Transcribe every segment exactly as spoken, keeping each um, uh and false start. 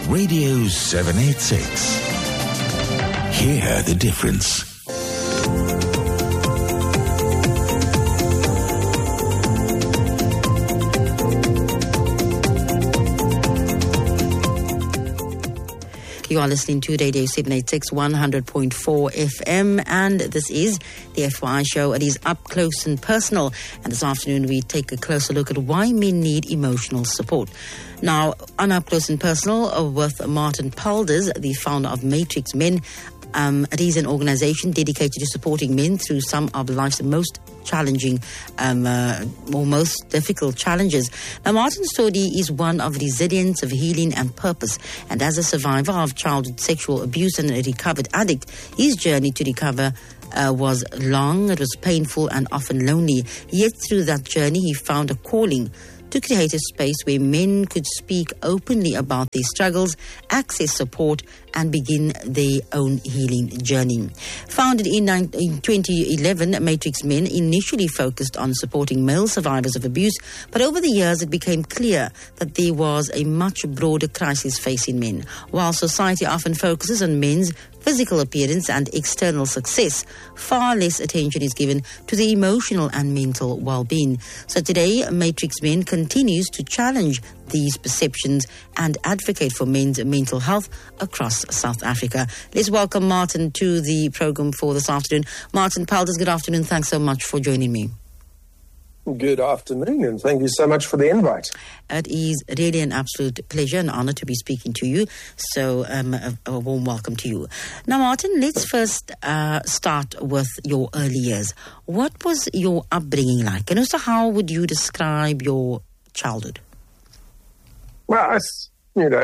Radio seven eighty-six. Hear the difference. You are listening to Radio seven eighty-six, one hundred point four F M, and this is the F Y I show. It is up close and personal, and this afternoon we take a closer look at why men need emotional support. Now, on Up Close and Personal uh, with Martin Paulders, the founder of Matrix Men. Um, it is an organization dedicated to supporting men through some of life's most challenging um, uh, or most difficult challenges. Now, Martin's story is one of resilience, of healing and purpose. And as a survivor of childhood sexual abuse and a recovered addict, his journey to recover uh, was long, it was painful and often lonely. Yet through that journey, he found a calling to create a space where men could speak openly about their struggles, access support, and begin their own healing journey. Founded in twenty eleven, Matrix Men initially focused on supporting male survivors of abuse, but over the years it became clear that there was a much broader crisis facing men. While society often focuses on men's physical appearance and external success, far less attention is given to the emotional and mental well-being. So today, Matrix Men continues to challenge these perceptions and advocate for men's mental health across South Africa. Let's welcome Martin to the program for this afternoon. Martin Paulders, good afternoon. Thanks so much for joining me. Good afternoon, and thank you so much for the invite. It is really an absolute pleasure and honor to be speaking to you. So um, a, a warm welcome to you. Now, Martin, let's first uh, start with your early years. What was your upbringing like? And also, how would you describe your childhood? Well, I, you know,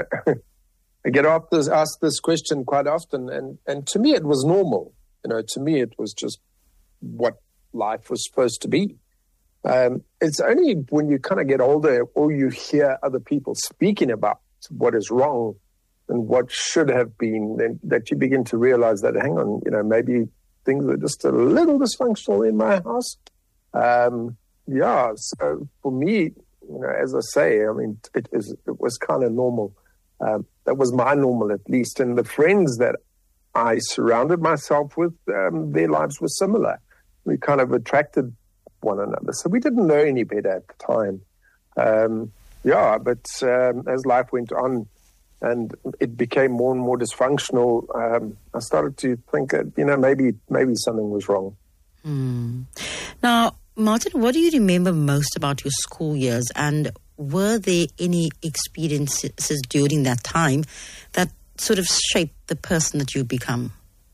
I get asked this, asked this question quite often, and, and to me it was normal. You know, to me it was just what life was supposed to be. Um, it's only when you kind of get older or you hear other people speaking about what is wrong and what should have been, then that you begin to realize that, hang on, you know, maybe things are just a little dysfunctional in my house. Um, yeah, so for me, you know, as I say, I mean, it, is, it was kind of normal. Um, that was my normal, at least. And the friends that I surrounded myself with, um, their lives were similar. We kind of attracted one another. So we didn't know any better at the time. Um, yeah, but um, as life went on and it became more and more dysfunctional, um, I started to think that, you know, maybe maybe something was wrong. Mm. Now, Martin, what do you remember most about your school years, and were there any experiences during that time that sort of shaped the person that you become?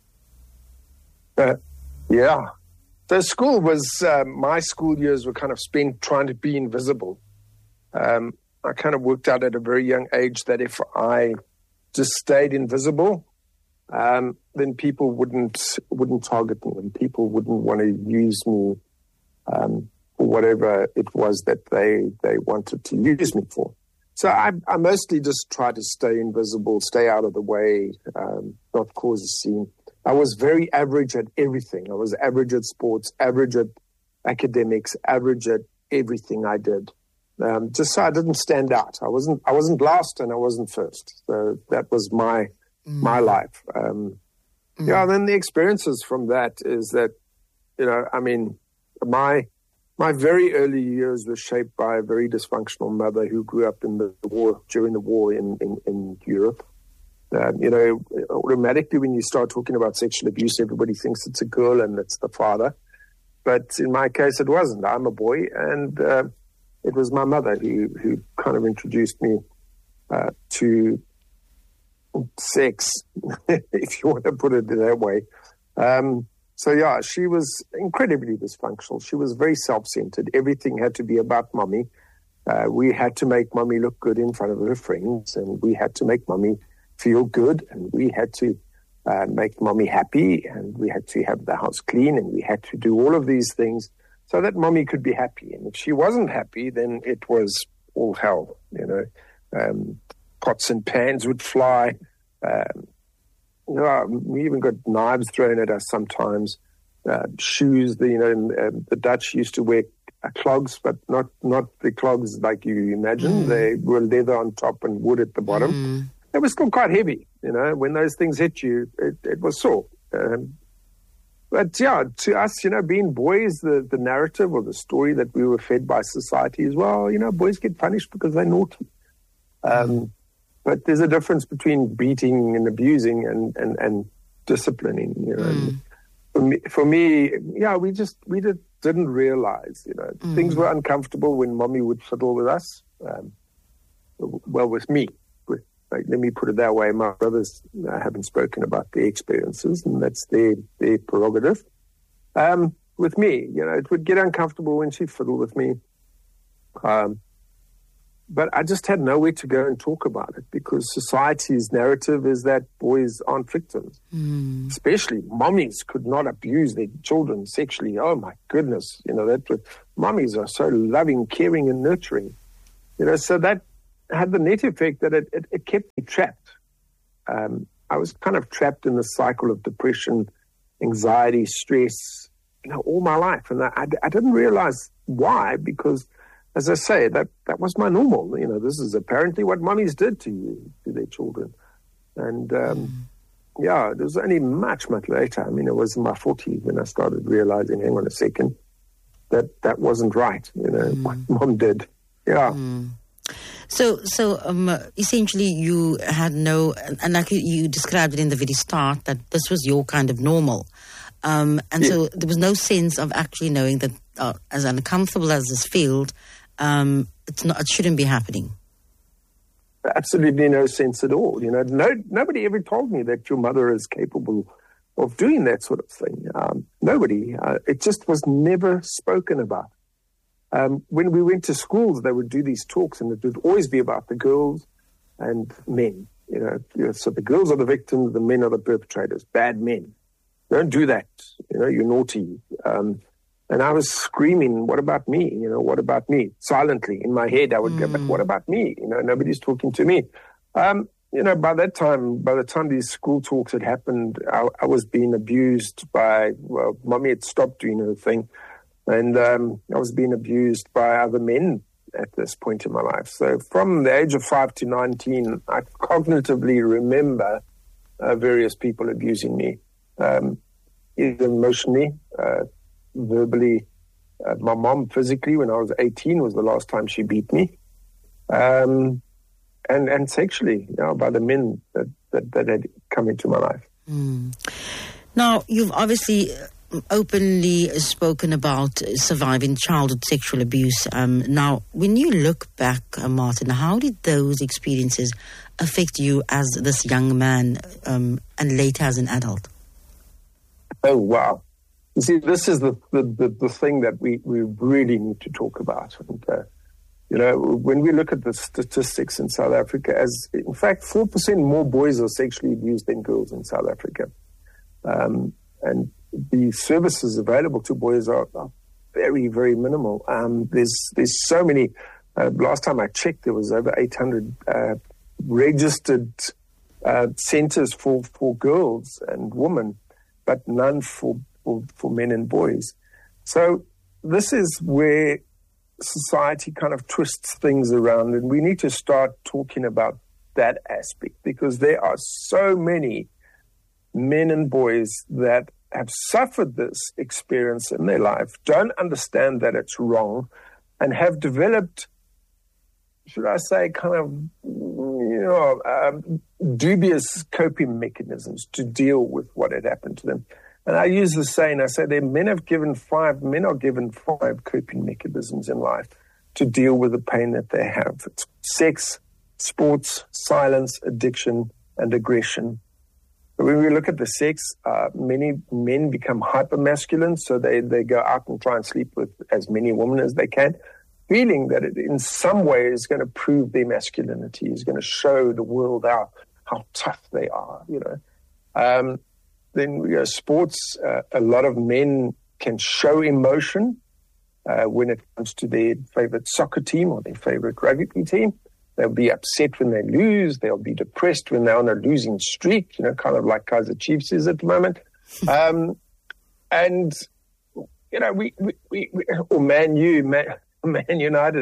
Uh, yeah. So school was, uh, my school years were kind of spent trying to be invisible. Um, I kind of worked out at a very young age that if I just stayed invisible, um, then people wouldn't wouldn't target me, and people wouldn't want to use me um, for whatever it was that they, they wanted to use me for. So I, I mostly just tried to stay invisible, stay out of the way, um, not cause a scene. I was very average at everything. I was average at sports, average at academics, average at everything I did. Um, just so I didn't stand out. I wasn't. I wasn't last, and I wasn't first. So that was my mm. my life. Um, mm. Yeah. And then the experiences from that is that, you know, I mean, my my very early years were shaped by a very dysfunctional mother who grew up in the war during the war in in, in Europe. Uh, you know, automatically when you start talking about sexual abuse, everybody thinks it's a girl and it's the father. But in my case, it wasn't. I'm a boy, and uh, it was my mother who, who kind of introduced me uh, to sex, if you want to put it that way. Um, so, yeah, she was incredibly dysfunctional. She was very self-centered. Everything had to be about mommy. Uh, we had to make mommy look good in front of her friends, and we had to make mommy feel good, and we had to uh, make mommy happy, and we had to have the house clean, and we had to do all of these things so that mommy could be happy. And if she wasn't happy, then it was all hell, you know. Um, pots and pans would fly. Um, you know, we even got knives thrown at us sometimes. Uh, shoes, the, you know, and, uh, the Dutch used to wear uh, clogs, but not, not the clogs like you imagine. Mm. They were leather on top and wood at the bottom. it was still quite heavy, you know. When those things hit you, it, it was sore. Um, but yeah, to us, you know, being boys, the, the narrative or the story that we were fed by society is, well, you know, boys get punished because they're naughty. Um, but there's a difference between beating and abusing and, and, and disciplining, you know. Mm. For me, for me, yeah, we just, we did, didn't realize, you know, mm. things were uncomfortable when mommy would fiddle with us. Um, well, with me. Like, let me put it that way. My brothers uh, haven't spoken about their experiences, and that's their, their prerogative. Um, with me, you know, it would get uncomfortable when she fiddled with me. Um, but I just had nowhere to go and talk about it because society's narrative is that boys aren't victims. Mm. Especially mummies could not abuse their children sexually. Oh, my goodness. You know, that mummies are so loving, caring, and nurturing. You know, so that had the net effect that it, it, it kept me trapped. Um, I was kind of trapped in the cycle of depression, anxiety, stress, you know, all my life. And I, I, I didn't realize why, because, as I say, that, that was my normal. You know, this is apparently what mummies did to you, to their children. And, um, mm. yeah, it was only much, much later. I mean, it was in my forties when I started realizing, hang on a second, that that wasn't right, you know, mm. what mom did. Yeah. Mm. So, so um, essentially, you had no, and like you described it in the very start, that this was your kind of normal, um, and yeah. so there was no sense of actually knowing that, uh, as uncomfortable as this field, um, it's not, it shouldn't be happening. Absolutely no sense at all. You know, no, nobody ever told me that your mother is capable of doing that sort of thing. Um, nobody. Uh, it just was never spoken about. Um, when we went to schools, they would do these talks, and it would always be about the girls and men. You know, you know, so the girls are the victims, the men are the perpetrators, bad men. Don't do that. You know, you're naughty. Um, and I was screaming, what about me? You know, what about me? Silently in my head, I would mm. go, but what about me? You know, nobody's talking to me. Um, you know, by that time, by the time these school talks had happened, I, I was being abused by, well, mommy had stopped doing her thing. And um, I was being abused by other men at this point in my life. So from the age of five to nineteen, I cognitively remember uh, various people abusing me, um, either emotionally, uh, verbally. Uh, my mom physically, when I was eighteen, was the last time she beat me. Um, and, and sexually, you know, by the men that, that, that had come into my life. Mm. Now, you've obviously openly spoken about surviving childhood sexual abuse. Um, now, when you look back, uh, Martin, how did those experiences affect you as this young man um, and later as an adult? Oh, wow. You see, this is the, the, the, the thing that we, we really need to talk about. And, uh, you know, when we look at the statistics in South Africa, as in fact, four percent more boys are sexually abused than girls in South Africa. Um, and the services available to boys are, are very, very minimal. Um, there's there's so many. Uh, last time I checked, there was over eight hundred uh, registered uh, centres for, for girls and women, but none for, for, for men and boys. So this is where society kind of twists things around, and we need to start talking about that aspect, because there are so many men and boys that have suffered this experience in their life, don't understand that it's wrong, and have developed, should I say, kind of, you know, um, dubious coping mechanisms to deal with what had happened to them. And I use the saying, I say, there men have given five, men are given five coping mechanisms in life to deal with the pain that they have. It's sex, sports, silence, addiction, and aggression. When we look at the sex, uh, many men become hyper-masculine, so they, they go out and try and sleep with as many women as they can, feeling that it in some way is going to prove their masculinity, is going to show the world how, how tough they are, you know. Um, then, you know, sports, uh, a lot of men can show emotion uh, when it comes to their favorite soccer team or their favorite rugby team. They'll be upset when they lose. They'll be depressed when they're on a losing streak, you know, kind of like Kaizer Chiefs is at the moment. Um, and, you know, we, we, we, we or Man U, Man, Man United,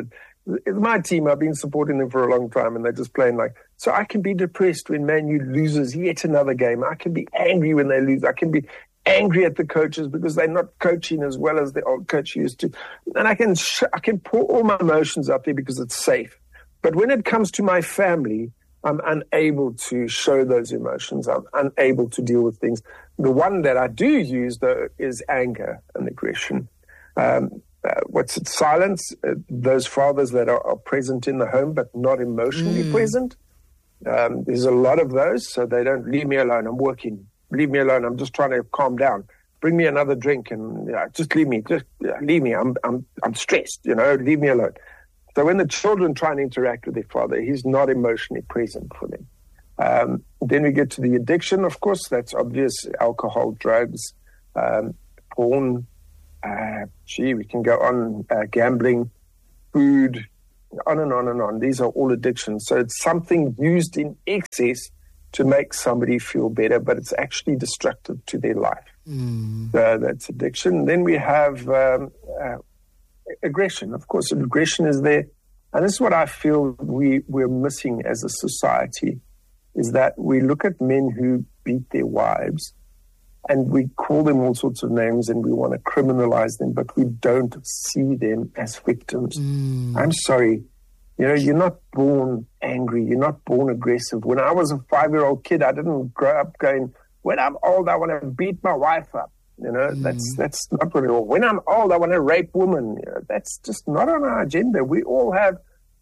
it's my team. I've been supporting them for a long time, and they're just playing like. So I can be depressed when Man U loses yet another game. I can be angry when they lose. I can be angry at the coaches because they're not coaching as well as the old coach used to. And I can sh- I can pour all my emotions out there because it's safe. But when it comes to my family, I'm unable to show those emotions. I'm unable to deal with things. The one that I do use, though, is anger and aggression. Um, uh, what's it? Silence. Uh, those fathers that are, are present in the home but not emotionally mm. present. Um, there's a lot of those, so they don't leave me alone. I'm working. Leave me alone. I'm just trying to calm down. Bring me another drink and you know, just leave me. Just uh, leave me. I'm I'm I'm stressed. You know, leave me alone. So when the children try and interact with their father, he's not emotionally present for them. Um, then we get to the addiction. Of course, that's obvious: alcohol, drugs, um, porn. Uh, gee, we can go on. Uh, gambling, food, on and on and on. These are all addictions. So it's something used in excess to make somebody feel better, but it's actually destructive to their life. Mm. So that's addiction. Then we have um, uh, aggression. Of course, aggression is there. And this is what I feel we, we're missing as a society, is that we look at men who beat their wives and we call them all sorts of names and we want to criminalize them, but we don't see them as victims. Mm. I'm sorry. You know, you're not born angry. You're not born aggressive. When I was a five-year-old kid, I didn't grow up going, when I'm old, I want to beat my wife up. You know, mm. that's that's not what it is. When I'm old, I want to rape women. You know, that's just not on our agenda. We all have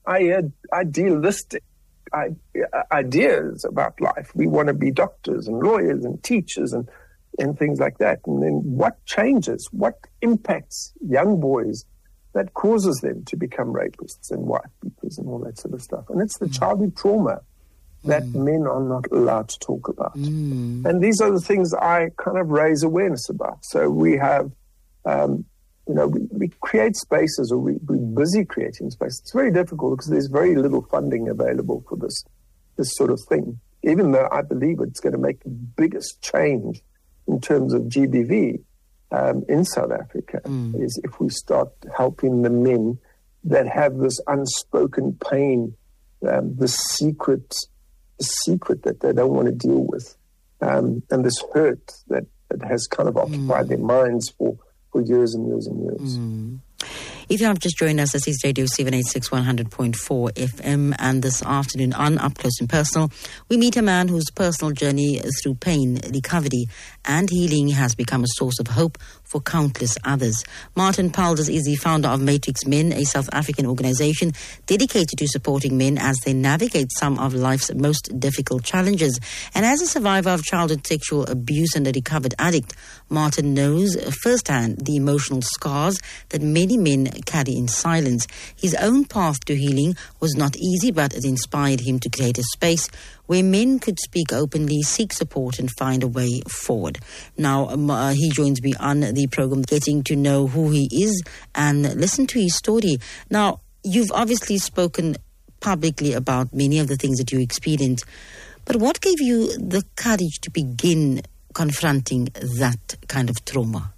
idealistic ideas about life. We want to be doctors and lawyers and teachers and, and things like that. And then what changes? What impacts young boys that causes them to become rapists and wife beaters and all that sort of stuff? And it's the mm. childhood trauma that mm. men are not allowed to talk about. Mm. And these are the things I kind of raise awareness about. So we have, um, you know, we, we create spaces, or we, we're busy creating spaces. It's very difficult because there's very little funding available for this, this sort of thing, even though I believe it's going to make the biggest change in terms of G B V um, in South Africa, mm. is if we start helping the men that have this unspoken pain, um, the secret the secret that they don't want to deal with, um, and this hurt that, that has kind of occupied mm. their minds for, for years and years and years. Mm. If you have just joined us, this is Radio seven eighty-six one hundred point four F M, and this afternoon on Up Close and Personal, we meet a man whose personal journey through pain, recovery and healing has become a source of hope for countless others. Martin Paulders is the founder of Matrix Men, a South African organization dedicated to supporting men as they navigate some of life's most difficult challenges. And as a survivor of childhood sexual abuse and a recovered addict, Martin knows firsthand the emotional scars that many men carry in silence. His own path to healing was not easy, but it inspired him to create a space where men could speak openly, seek support and find a way forward. Now, um, uh, he joins me on the program, getting to know who he is and listen to his story. Now, you've obviously spoken publicly about many of the things that you experienced, but what gave you the courage to begin confronting that kind of trauma?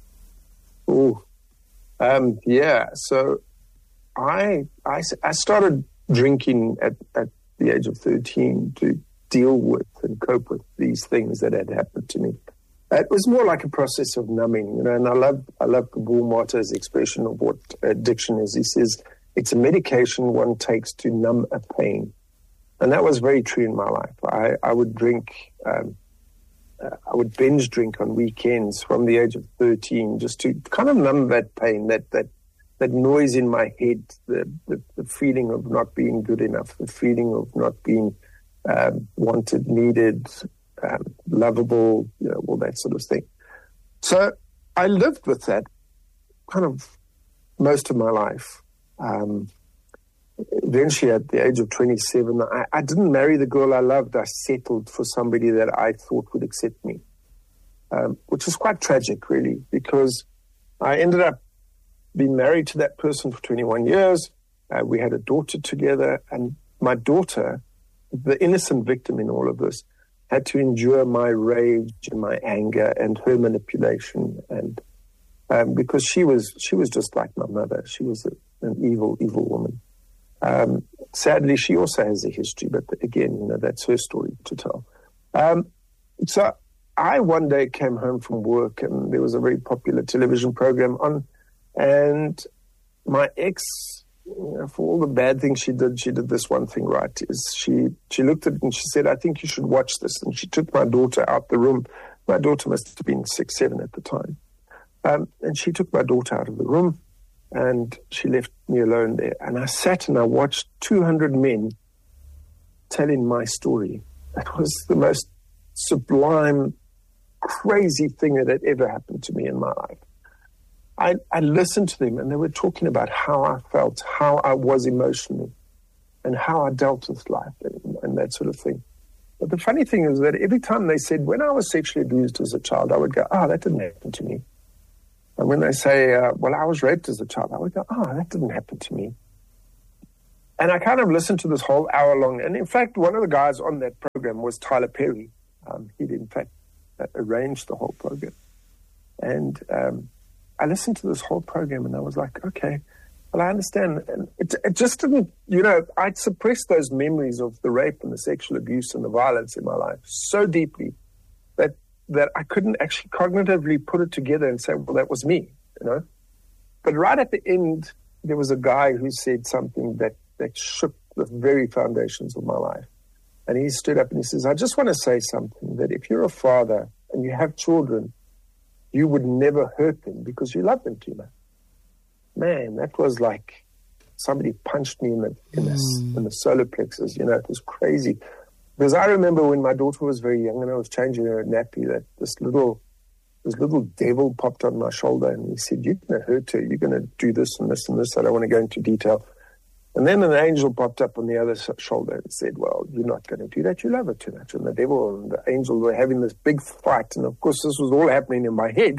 Oh, um, yeah. So I, I, I started drinking at, at the age of thirteen to deal with and cope with these things that had happened to me. It was more like a process of numbing, you know, and I love, I love Paul Martyr's expression of what addiction is. He says, it's a medication one takes to numb a pain. And that was very true in my life. I, I would drink, um, uh, I would binge drink on weekends from the age of thirteen just to kind of numb that pain, that, that, that noise in my head, the, the, the feeling of not being good enough, the feeling of not being um, wanted, needed, um, lovable, you know, all that sort of thing. So I lived with that kind of most of my life. Um, eventually, at the age of twenty-seven, I, I didn't marry the girl I loved. I settled for somebody that I thought would accept me, um, which was quite tragic, really, because I ended up being married to that person for twenty-one years. Uh, we had a daughter together, and my daughter, the innocent victim in all of this, had to endure my rage and my anger and her manipulation, and um, because she was she was just like my mother. She was a, an evil, evil woman. Um, sadly, she also has a history, but again, you know, that's her story to tell. Um, so I one day came home from work, and there was a very popular television program on, and my ex, you know, for all the bad things she did, she did this one thing right. Is she she looked at it and she said, "I think you should watch this." And she took my daughter out the room. My daughter must have been six, seven at the time. Um, and she took my daughter out of the room, and she left me alone there. And I sat and I watched two hundred men telling my story. That was the most sublime, crazy thing that had ever happened to me in my life. I, I listened to them, and they were talking about how I felt, how I was emotionally, and how I dealt with life and, and that sort of thing. But the funny thing is that every time they said, when I was sexually abused as a child, I would go, oh, that didn't happen to me. And when they say, uh, well, I was raped as a child, I would go, oh, that didn't happen to me. And I kind of listened to this whole hour long. And in fact, one of the guys on that program was Tyler Perry. Um, he'd in fact uh, arranged the whole program. And um, I listened to this whole program and I was like, okay, well, I understand. And it, it just didn't, you know, I'd suppressed those memories of the rape and the sexual abuse and the violence in my life so deeply that that I couldn't actually cognitively put it together and say, well, that was me, you know. But right at the end, there was a guy who said something that, that shook the very foundations of my life. And he stood up and he says, I just want to say something, that if you're a father and you have children, you would never hurt them because you love them too much. Man, that was like somebody punched me in the in the, mm. in the solar plexus. You know, it was crazy. Because I remember when my daughter was very young and I was changing her a nappy, that this little this little devil popped on my shoulder and he said, you're going to hurt her. You're going to do this and this and this. I don't want to go into detail. And then an angel popped up on the other shoulder and said, well, you're not going to do that. You love her too much. And the devil and the angel were having this big fight. And, of course, this was all happening in my head.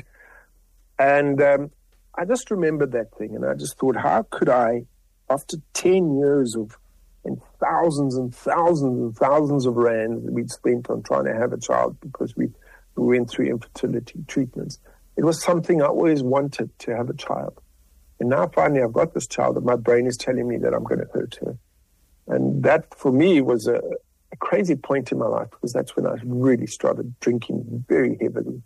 And um, I just remembered that thing. And I just thought, how could I, after ten years of and thousands and thousands and thousands of rands that we'd spent on trying to have a child because we, we went through infertility treatments, it was something I always wanted, to have a child. And now finally I've got this child and my brain is telling me that I'm going to hurt her. And that for me was a, a crazy point in my life, because that's when I really started drinking very heavily.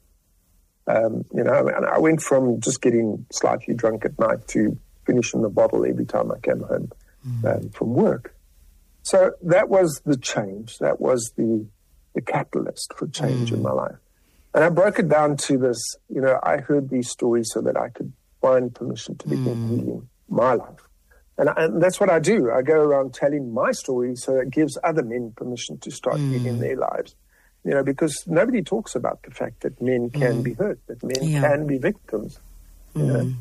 Um, you know, and I went from just getting slightly drunk at night to finishing the bottle every time I came home mm. um, from work. So that was the change. That was the, the catalyst for change mm. in my life. And I broke it down to this, you know, I heard these stories so that I could find permission to begin mm. healing my life. And, I, and that's what I do. I go around telling my story so it gives other men permission to start mm. healing their lives. You know, because nobody talks about the fact that men can mm. be hurt, that men yeah. can be victims. You mm. know?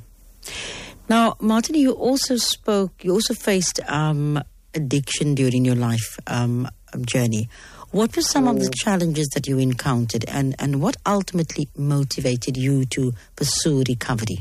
Now, Martin, you also spoke, you also faced um, addiction during your life um, journey. What were some mm. of the challenges that you encountered, and, and what ultimately motivated you to pursue recovery?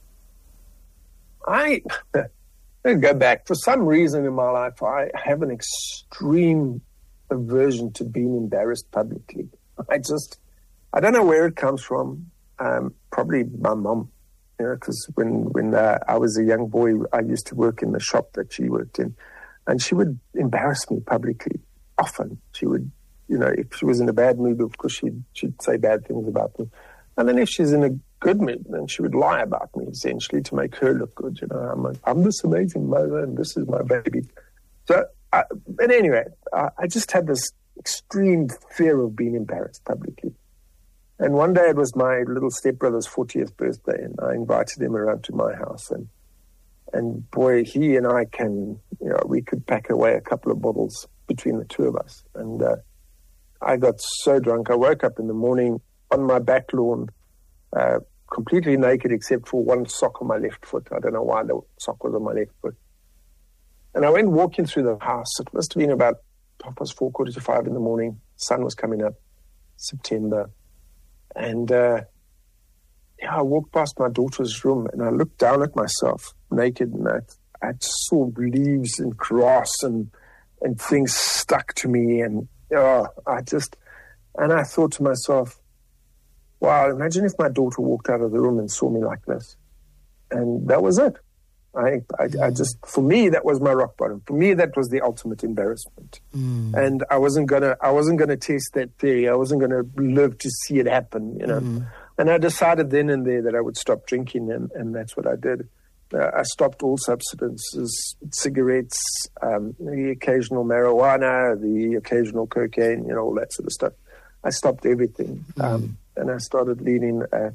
I, I go back. For some reason in my life, I have an extreme aversion to being embarrassed publicly. I just, I don't know where it comes from. Um, probably my mom, you know, because when, when uh, I was a young boy, I used to work in the shop that she worked in, and she would embarrass me publicly often. She would, you know, if she was in a bad mood, of course, she'd, she'd say bad things about me. And then if she's in a good mood, then she would lie about me, essentially, to make her look good. You know, I'm like, I'm this amazing mother, and this is my baby. So, I, but anyway, I, I just had this extreme fear of being embarrassed publicly. And one day it was my little stepbrother's fortieth birthday, and I invited him around to my house. And and boy, he and I can, you know, we could pack away a couple of bottles between the two of us. And uh, I got so drunk, I woke up in the morning on my back lawn, uh, completely naked except for one sock on my left foot. I don't know why the sock was on my left foot. And I went walking through the house. It must have been about half past four, quarter to five in the morning. Sun was coming up, September. And uh, yeah, I walked past my daughter's room and I looked down at myself, naked, and I, I saw leaves and grass and and things stuck to me. And oh, I just, and I thought to myself, wow, imagine if my daughter walked out of the room and saw me like this. And that was it. I, I, mm. I just, for me, that was my rock bottom. For me, that was the ultimate embarrassment. Mm. And I wasn't gonna, I wasn't gonna test that theory. I wasn't gonna live to see it happen, you know. Mm. And I decided then and there that I would stop drinking, and, and that's what I did. Uh, I stopped all substances, cigarettes, um, the occasional marijuana, the occasional cocaine, you know, all that sort of stuff. I stopped everything, mm. um, and I started leading a,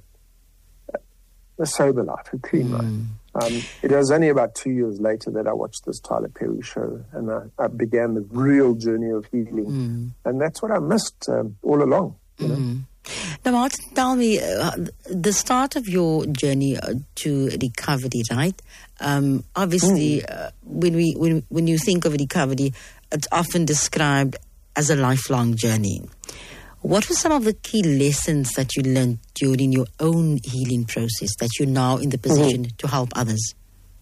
a sober life, a clean mm. life. Um, it was only about two years later that I watched this Tyler Perry show, and I, I began the real journey of healing. Mm. And that's what I missed um, all along. You know? Mm. Now, Martin, tell me, uh, the start of your journey uh, to recovery, right? Um, obviously, mm. uh, when we when when you think of recovery, it's often described as a lifelong journey. What were some of the key lessons that you learned during your own healing process that you're now in the position mm-hmm. to help others?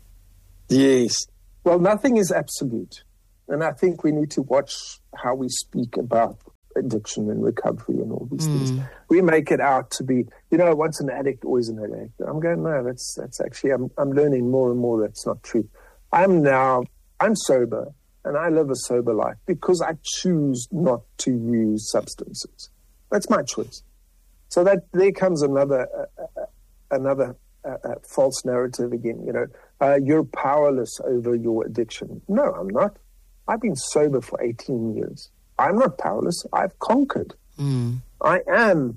Yes. Well, nothing is absolute. And I think we need to watch how we speak about addiction and recovery and all these mm. things. We make it out to be, you know, once an addict, always an addict. I'm going, no, that's that's actually, I'm, I'm learning more and more that's not true. I'm now, I'm sober. And I live a sober life because I choose not to use substances. That's my choice. So that there comes another uh, uh, another uh, uh, false narrative again. You know, uh, you're powerless over your addiction. No, I'm not. I've been sober for eighteen years. I'm not powerless. I've conquered. Mm. I am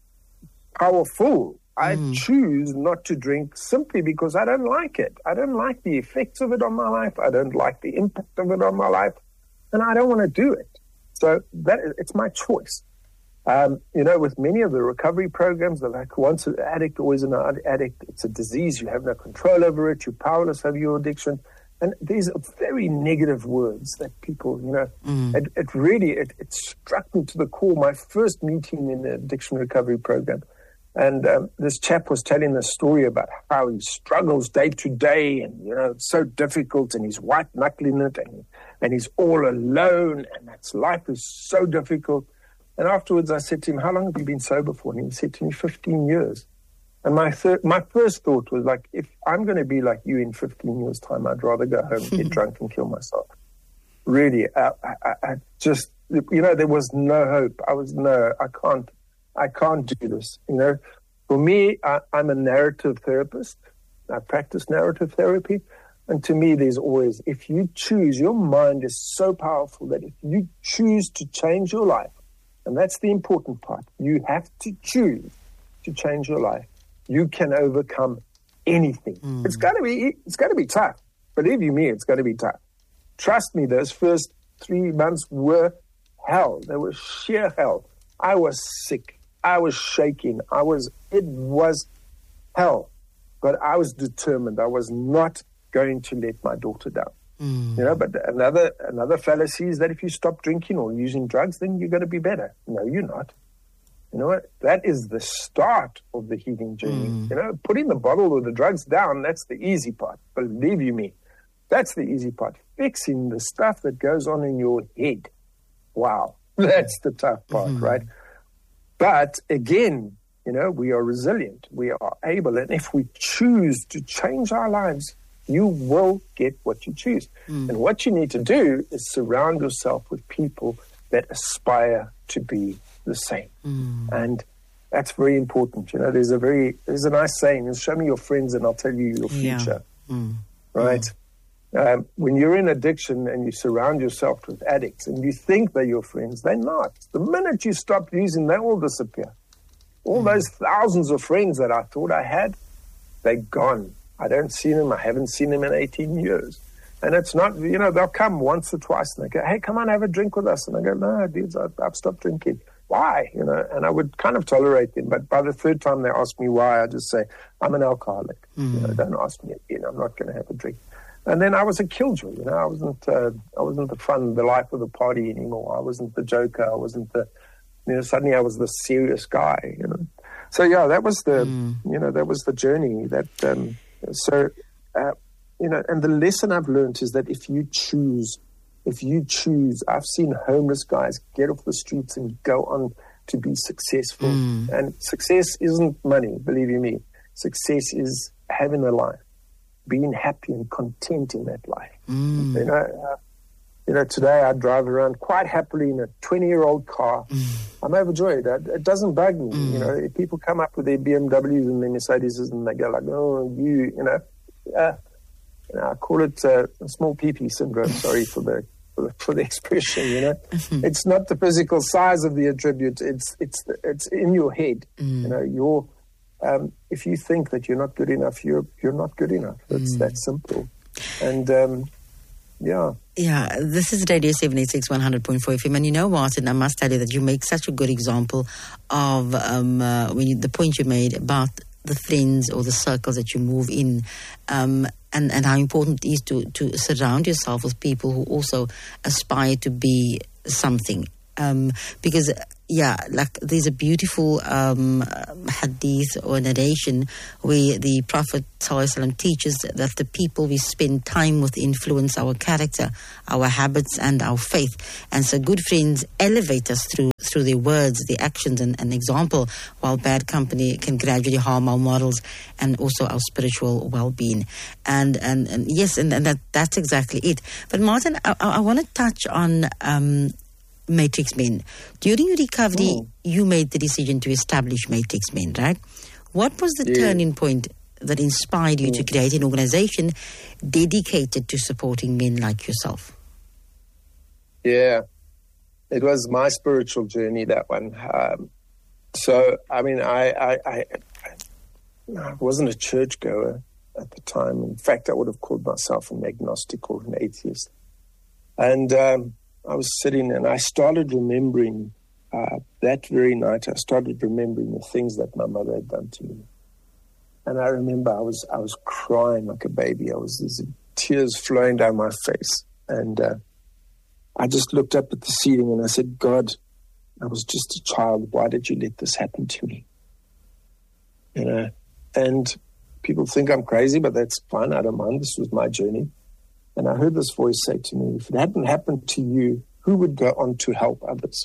powerful. I mm. choose not to drink simply because I don't like it. I don't like the effects of it on my life. I don't like the impact of it on my life. And I don't want to do it. So that it's my choice. Um, you know, with many of the recovery programs, they're like once an addict, always an addict. It's a disease. You have no control over it. You're powerless over your addiction. And these are very negative words that people, you know, mm. it, it really, it, it struck me to the core. My first meeting in the addiction recovery program, and um, this chap was telling the story about how he struggles day to day, and you know it's so difficult, and he's white knuckling it, and and he's all alone, and that's life is so difficult. And afterwards, I said to him, "How long have you been sober for?" And he said to me, fifteen years. And my thir- my first thought was like, if I'm going to be like you in fifteen years' time, I'd rather go home, get drunk, and kill myself. Really, I, I, I just, you know, there was no hope. I was no, I can't. I can't do this. You know, for me, I, I'm a narrative therapist. I practice narrative therapy. And to me, there's always, if you choose, your mind is so powerful that if you choose to change your life, and that's the important part, you have to choose to change your life. You can overcome anything. Mm. It's going to be, it's going to be tough. Believe you me, it's going to be tough. Trust me, those first three months were hell. They were sheer hell. I was sick. I was shaking. I was, it was hell. But I was determined. I was not going to let my daughter down. Mm. You know, but another another fallacy is that if you stop drinking or using drugs, then you're going to be better. No, you're not. You know what? That is the start of the healing journey. Mm. You know, putting the bottle or the drugs down, that's the easy part. Believe you me, that's the easy part. Fixing the stuff that goes on in your head. Wow. That's the tough part, mm. right? But again, you know, we are resilient. We are able. And if we choose to change our lives, you will get what you choose. Mm. And what you need to do is surround yourself with people that aspire to be the same. Mm. And that's very important. You know, there's a very, there's a nice saying, show me your friends and I'll tell you your future. Yeah. Mm. Right? Mm. Um, when you're in addiction and you surround yourself with addicts and you think they're your friends, they're not. The minute you stop using, they all disappear. All mm. those thousands of friends that I thought I had, they're gone. I don't see them. I haven't seen them in eighteen years. And it's not, you know, they'll come once or twice and they go, hey, come on, have a drink with us. And I go, no, dudes, I've, I've stopped drinking. Why? You know, and I would kind of tolerate them. But by the third time they ask me why, I just say, I'm an alcoholic. Mm. You know, don't ask me again. I'm not going to have a drink. And then I was a killjoy, you know. I wasn't, uh, I wasn't the fun, the life of the party anymore. I wasn't the joker. I wasn't the, you know. Suddenly I was the serious guy, you know. So yeah, that was the, mm. you know, that was the journey. That um, so, uh, you know, and the lesson I've learned is that if you choose, if you choose, I've seen homeless guys get off the streets and go on to be successful. Mm. And success isn't money, believe you me. Success is having a life. being happy and content in that life. Mm. You know, uh, you know, today I drive around quite happily in a twenty-year-old car. Mm. I'm overjoyed. It doesn't bug me. Mm. You know, if people come up with their B M Ws and their Mercedes and they go like, oh, you, you know, uh, you know I call it uh, small pee-pee syndrome. Sorry for the for the, for the expression. You know, mm-hmm. It's not the physical size of the attribute. It's it's it's in your head. Mm. You know, your um, if you think that you're not good enough, you're you're not good enough. It's mm. that simple. And um, yeah. Yeah, this is Radio seven eighty-six, one hundred point four F M. And you know what, and I must tell you that you make such a good example of um, uh, when you, the point you made about the friends or the circles that you move in, um, and, and how important it is to, to surround yourself with people who also aspire to be something. Um, because, yeah, like there's a beautiful um, hadith or narration where the Prophet ﷺ teaches that the people we spend time with influence our character, our habits, and our faith. And so good friends elevate us through through their words, their actions, and, and example, while bad company can gradually harm our morals and also our spiritual well-being. And and, and yes, and, and that that's exactly it. But Martin, I, I want to touch on Um, Matrix Men. During your recovery, oh. you made the decision to establish Matrix Men, right? What was the yeah. turning point that inspired you yeah. to create an organization dedicated to supporting men like yourself? Yeah, it was my spiritual journey, that one. Um, so, I mean, I, I, I, I wasn't a churchgoer at the time. In fact, I would have called myself an agnostic or an atheist. And um, I was sitting and I started remembering uh, that very night. I started remembering the things that my mother had done to me, and I remember I was I was crying like a baby. I was there's tears flowing down my face, and uh, I just looked up at the ceiling and I said, "God, I was just a child. Why did you let this happen to me?" You know, and people think I'm crazy, but that's fine. I don't mind. This was my journey. And I heard this voice say to me, if it hadn't happened to you, who would go on to help others?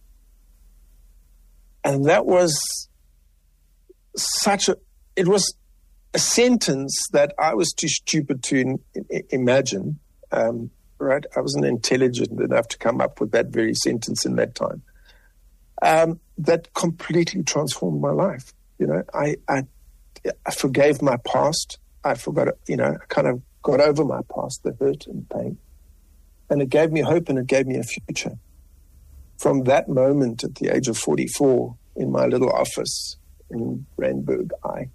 And that was such a, it was a sentence that I was too stupid to in, in, imagine, um, right? I wasn't intelligent enough to come up with that very sentence in that time. Um, that completely transformed my life. You know, I, I, I forgave my past. I forgot, you know, I kind of got over my past, the hurt and pain. And it gave me hope and it gave me a future. From that moment at the age of forty-four in my little office in Randburg, I,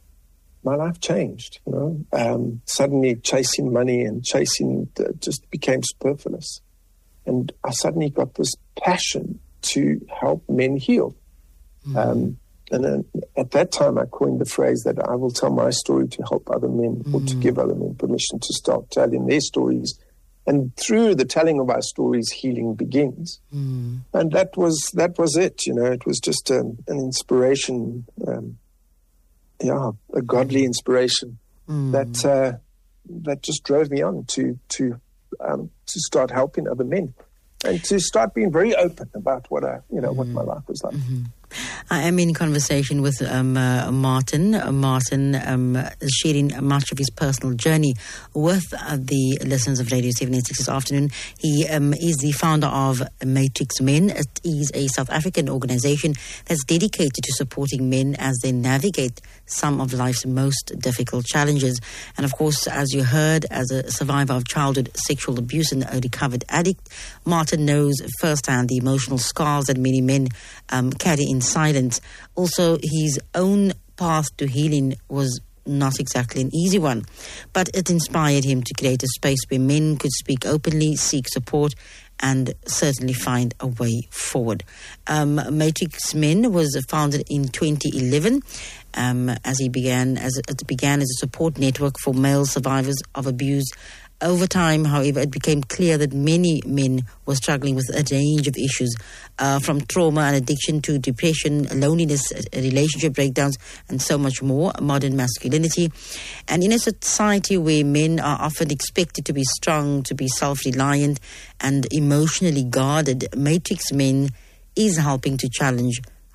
my life changed, you know. Um, suddenly chasing money and chasing the, just became superfluous. And I suddenly got this passion to help men heal. Mm-hmm. Um, And then at that time, I coined the phrase that I will tell my story to help other men, mm. or to give other men permission to start telling their stories. And through the telling of our stories, healing begins. Mm. And that was that was it. You know, it was just um, an inspiration, um, yeah, a godly inspiration mm. that uh, that just drove me on to to um, to start helping other men and to start being very open about what I, you know, mm. what my life was like. Mm-hmm. I am in conversation with um, uh, Martin. Uh, Martin um, is sharing much of his personal journey with uh, the listeners of Radio seven eighty-six this afternoon. He um, is the founder of Matrix Men. It is a South African organization that's dedicated to supporting men as they navigate some of life's most difficult challenges. And of course, as you heard, as a survivor of childhood sexual abuse and a recovered addict, Martin knows firsthand the emotional scars that many men um, carry in silence. Also, his own path to healing was not exactly an easy one, but it inspired him to create a space where men could speak openly, seek support, and certainly find a way forward. Um, Matrix Men was founded in twenty eleven, um, as he began as it began as a support network for male survivors of abuse. Over time, however, it became clear that many men were struggling with a range of issues, uh, from trauma and addiction to depression, loneliness, relationship breakdowns, and so much more, modern masculinity. And in a society where men are often expected to be strong, to be self-reliant, and emotionally guarded, Matrix Men is helping to challenge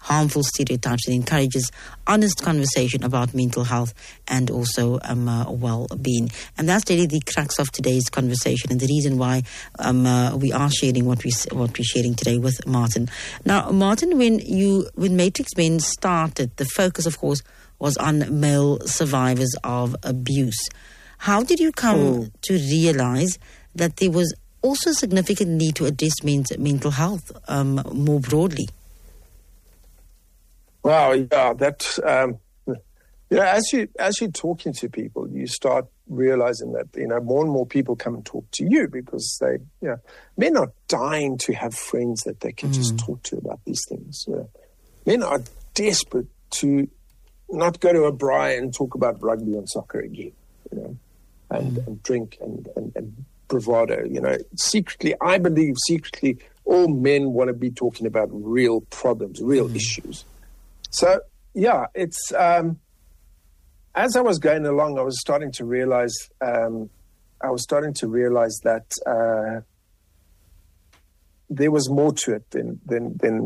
harmful stereotypes and encourages honest conversation about mental health and also um, uh, well-being. And that's really the crux of today's conversation and the reason why um, uh, we are sharing what, we, what we're sharing today with Martin. Now, Martin, when, you, when Matrix Men started, the focus, of course, was on male survivors of abuse. How did you come mm. to realize that there was also a significant need to address men's mental health um, more broadly? Wow, yeah, that um, yeah. As you as you're talking to people, you start realizing that you know more and more people come and talk to you because they, you know, men are dying to have friends that they can mm. just talk to about these things. You know. Men are desperate to not go to a braai and talk about rugby and soccer again, you know, and, mm. and drink and, and, and bravado. You know, secretly, I believe secretly, all men want to be talking about real problems, real mm. issues. So, yeah, it's, um, as I was going along, I was starting to realize, um, I was starting to realize that uh, there was more to it than, than, than